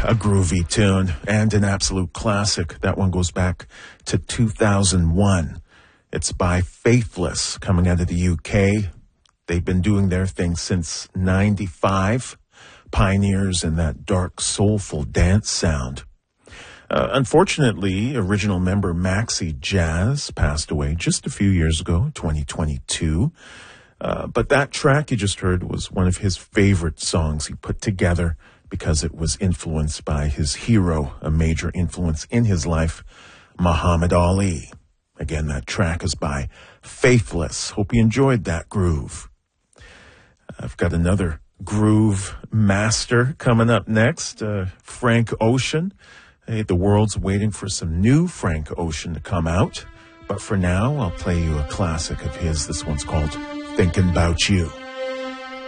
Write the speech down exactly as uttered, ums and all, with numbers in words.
a groovy tune and an absolute classic. That one goes back to two thousand one. It's by Faithless, coming out of the U K. They've been doing their thing since ninety-five. Pioneers in that dark, soulful dance sound. Uh, unfortunately, original member Maxi Jazz passed away just a few years ago, twenty twenty-two. Uh, but that track you just heard was one of his favorite songs he put together because it was influenced by his hero, a major influence in his life, Muhammad Ali. Again, that track is by Faithless. Hope you enjoyed that groove. I've got another groove master coming up next, uh, Frank Ocean. Hey, the world's waiting for some new Frank Ocean to come out. But for now, I'll play you a classic of his. This one's called Thinking About You.